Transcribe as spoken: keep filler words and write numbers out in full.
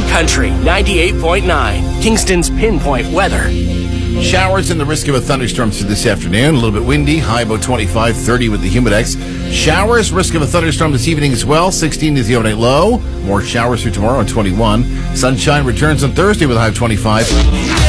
Country ninety-eight point nine, Kingston's Pinpoint Weather. Showers and the risk of a thunderstorm through this afternoon. A little bit windy, high about twenty-five, thirty with the humidex. Showers, risk of a thunderstorm this evening as well. sixteen is the overnight low. More showers through tomorrow on twenty-one. Sunshine returns on Thursday with a high of twenty-five.